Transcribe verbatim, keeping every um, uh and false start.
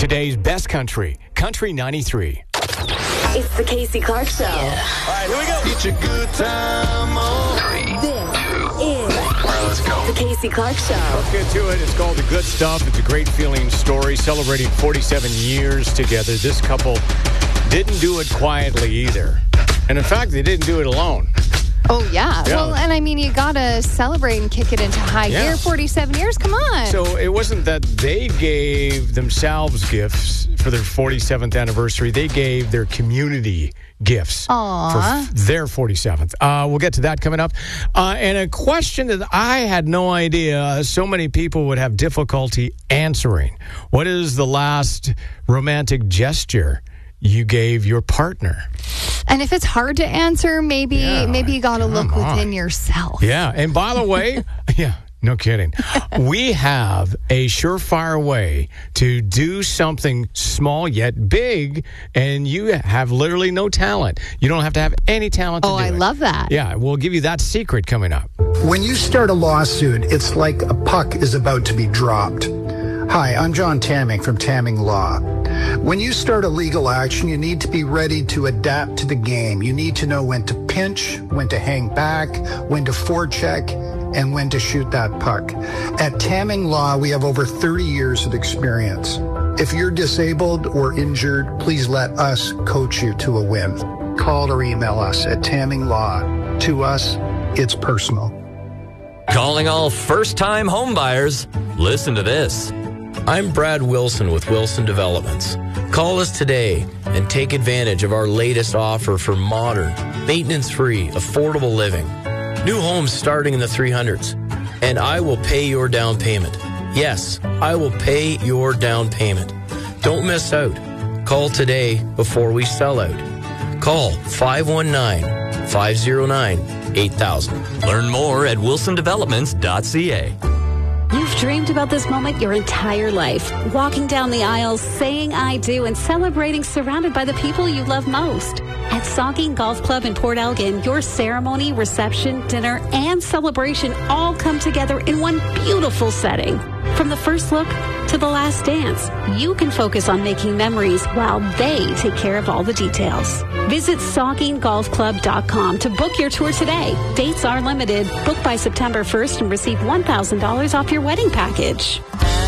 Today's best country, Country ninety-three. It's the Casey Clark Show. Yeah. All right, here we go. It's a good time on. Three, this two, is All right, let's go. the Casey Clark Show. Let's get to it. It's called The Good Stuff. It's a great feeling story celebrating forty-seven years together. This couple didn't do it quietly either. And in fact, they didn't do it alone. Oh, yeah. Yeah. Well, and I mean, you got to celebrate and kick it into high Yeah. gear. forty-seven years, come on. So it wasn't that they gave themselves gifts for their forty-seventh anniversary. They gave their community gifts Aw. for f- their forty-seventh. Uh, we'll get to that coming up. Uh, and a question that I had no idea so many people would have difficulty answering. What is the last romantic gesture you gave your partner? And if it's hard to answer, maybe Yeah, maybe you got to look come on. within yourself. Yeah. And by the way, yeah, no kidding. We have a surefire way to do something small yet big, and you have literally no talent. You don't have to have any talent to Oh, do I it. love that. Yeah, we'll give you that secret coming up. When you start a lawsuit, it's like a puck is about to be dropped. Hi, I'm John Tamming from Tamming Law. When you start a legal action, you need to be ready to adapt to the game. You need to know when to pinch, when to hang back, when to forecheck, and when to shoot that puck. At Tamming Law, we have over thirty years of experience. If you're disabled or injured, please let us coach you to a win. Call or email us at Tamming Law. To us, it's personal. Calling all first-time homebuyers. Listen to this. I'm Brad Wilson with Wilson Developments. Call us today and take advantage of our latest offer for modern, maintenance-free, affordable living. New homes starting in the three hundreds. And I will pay your down payment. Yes, I will pay your down payment. Don't miss out. Call today before we sell out. Call five one nine, five oh nine, eight thousand. Learn more at wilson developments dot c a. You've dreamed about this moment your entire life. Walking down the aisles, saying I do, and celebrating surrounded by the people you love most. At Sauking Golf Club in Port Elgin, your ceremony, reception, dinner, and celebration all come together in one beautiful setting. From the first look to the last dance, you can focus on making memories while they take care of all the details. Visit sauking golf club dot com to book your tour today. Dates are limited. Book by September first and receive one thousand dollars off your wedding package.